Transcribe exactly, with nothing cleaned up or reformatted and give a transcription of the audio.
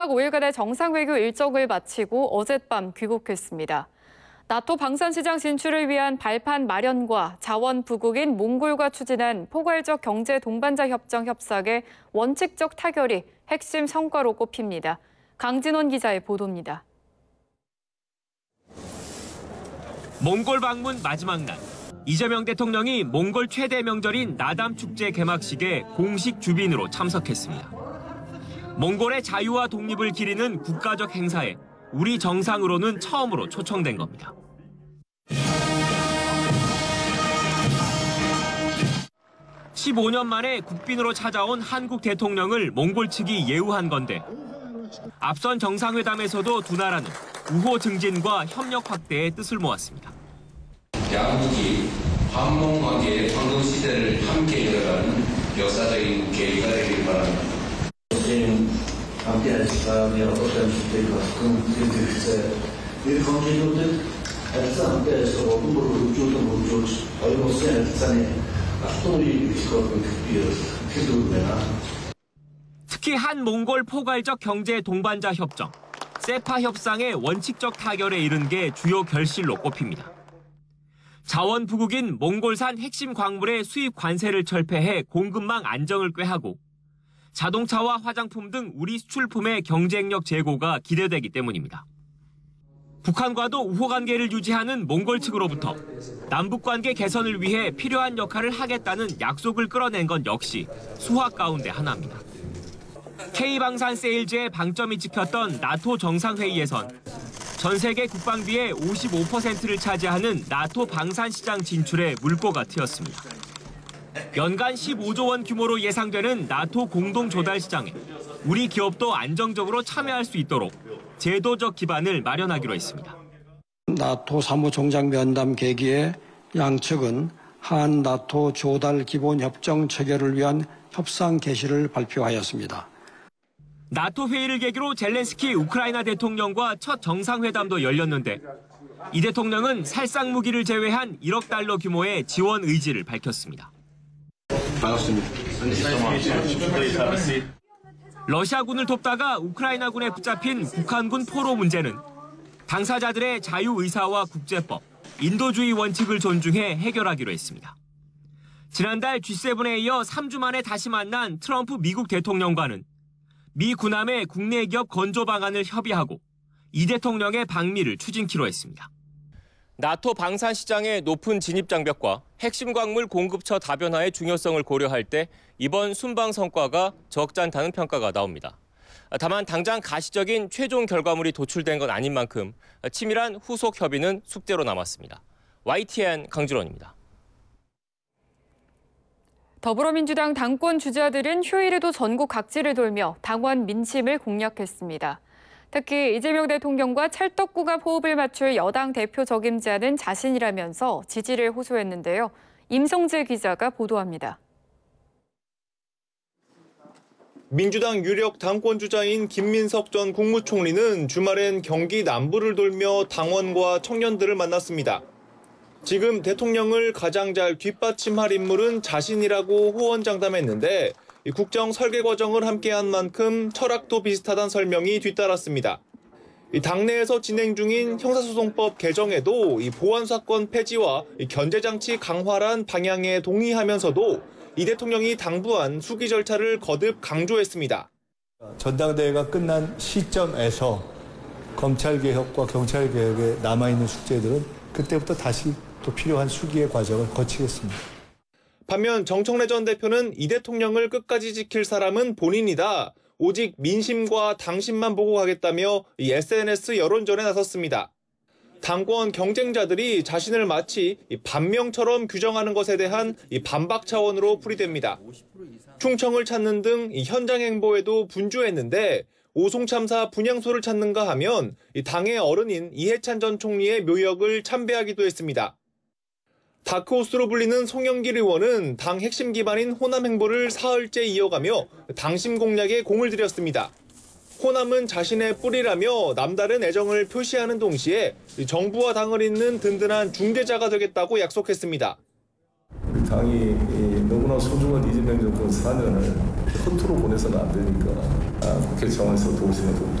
오 일간의 정상외교 일정을 마치고 어젯밤 귀국했습니다. 나토 방산시장 진출을 위한 발판 마련과 자원 부국인 몽골과 추진한 포괄적 경제 동반자 협정 협상의 원칙적 타결이 핵심 성과로 꼽힙니다. 강진원 기자의 보도입니다. 몽골 방문 마지막 날, 이재명 대통령이 몽골 최대 명절인 나담 축제 개막식에 공식 주빈으로 참석했습니다. 몽골의 자유와 독립을 기리는 국가적 행사에 우리 정상으로는 처음으로 초청된 겁니다. 십오 년 만에 국빈으로 찾아온 한국 대통령을 몽골 측이 예우한 건데 앞선 정상회담에서도 두 나라는 우호 증진과 협력 확대의 뜻을 모았습니다. 양국이 한몽 관계의 황금 시대를 함께 이어가는 역사적인 계기가 되길 바랍니다. 함께할 시간이 어떻게 될 것 같은 그런 글쎄 이 관계들은 해서 함께해서 모든 우주도 우주 얼마나 해산에 소리 있고 그비어 특히 한 몽골 포괄적 경제 동반자 협정, 세파 협상의 원칙적 타결에 이른 게 주요 결실로 꼽힙니다. 자원 부국인 몽골산 핵심 광물의 수입 관세를 철폐해 공급망 안정을 꾀하고 자동차와 화장품 등 우리 수출품의 경쟁력 제고가 기대되기 때문입니다. 북한과도 우호 관계를 유지하는 몽골 측으로부터 남북 관계 개선을 위해 필요한 역할을 하겠다는 약속을 끌어낸 건 역시 수확 가운데 하나입니다. K방산 세일즈의 방점이 찍혔던 나토 정상회의에선 전 세계 국방비의 오십오 퍼센트를 차지하는 나토 방산시장 진출에 물꼬가 트였습니다. 연간 십오조 원 규모로 예상되는 나토 공동 조달 시장에 우리 기업도 안정적으로 참여할 수 있도록 제도적 기반을 마련하기로 했습니다. 나토 사무총장 면담 계기에 양측은 한 나토 조달 기본 협정 체결을 위한 협상 개시를 발표하였습니다. 나토 회의를 계기로 젤렌스키 우크라이나 대통령과 첫 정상회담도 열렸는데 이 대통령은 살상 무기를 제외한 일억 달러 규모의 지원 의지를 밝혔습니다. 반갑습니다. 러시아군을 돕다가 우크라이나군에 붙잡힌 북한군 포로 문제는 당사자들의 자유의사와 국제법, 인도주의 원칙을 존중해 해결하기로 했습니다. 지난달 지 세븐에 이어 삼 주 만에 다시 만난 트럼프 미국 대통령과는 미 군함의 국내 기업 건조 방안을 협의하고 이 대통령의 방미를 추진키로 했습니다. 나토 방산 시장의 높은 진입 장벽과 핵심 광물 공급처 다변화의 중요성을 고려할 때 이번 순방 성과가 적잖다는 평가가 나옵니다. 다만 당장 가시적인 최종 결과물이 도출된 건 아닌 만큼 치밀한 후속 협의는 숙제로 남았습니다. 와이티엔 강준원입니다. 더불어민주당 당권 주자들은 휴일에도 전국 각지를 돌며 당원 민심을 공략했습니다. 특히 이재명 대통령과 찰떡궁합 호흡을 맞출 여당 대표 적임자는 자신이라면서 지지를 호소했는데요. 임성재 기자가 보도합니다. 민주당 유력 당권 주자인 김민석 전 국무총리는 주말엔 경기 남부를 돌며 당원과 청년들을 만났습니다. 지금 대통령을 가장 잘 뒷받침할 인물은 자신이라고 호언장담했는데 국정 설계 과정을 함께한 만큼 철학도 비슷하다는 설명이 뒤따랐습니다. 당내에서 진행 중인 형사소송법 개정에도 보안 사건 폐지와 견제장치 강화란 방향에 동의하면서도 이 대통령이 당부한 수기 절차를 거듭 강조했습니다. 전당대회가 끝난 시점에서 검찰개혁과 경찰개혁에 남아있는 숙제들은 그때부터 다시 또 필요한 수기의 과정을 거치겠습니다. 반면 정청래 전 대표는 이 대통령을 끝까지 지킬 사람은 본인이다. 오직 민심과 당심만 보고 가겠다며 이 에스엔에스 여론전에 나섰습니다. 당권 경쟁자들이 자신을 마치 반명처럼 규정하는 것에 대한 반박 차원으로 풀이됩니다. 충청을 찾는 등 현장 행보에도 분주했는데 오송 참사 분향소를 찾는가 하면 당의 어른인 이해찬 전 총리의 묘역을 참배하기도 했습니다. 다크호스로 불리는 송영길 의원은 당 핵심 기반인 호남 행보를 사흘째 이어가며 당심 공략에 공을 들였습니다. 호남은 자신의 뿌리라며 남다른 애정을 표시하는 동시에 정부와 당을 잇는 든든한 중재자가 되겠다고 약속했습니다. 당이 너무나 소중한 이재명 정권 사 년을 허투루 보내서는 안 되니까 국회 차원에서 도우시는